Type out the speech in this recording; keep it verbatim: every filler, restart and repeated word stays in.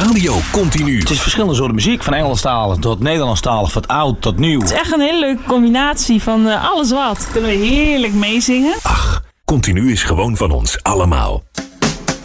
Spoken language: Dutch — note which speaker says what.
Speaker 1: Radio Continu.
Speaker 2: Het is verschillende soorten muziek. Van Engelstalig tot Nederlandstalig, van oud tot nieuw.
Speaker 3: Het is echt een hele leuke combinatie van uh, alles wat. Kunnen we heerlijk meezingen.
Speaker 1: Ach, Continu is gewoon van ons allemaal.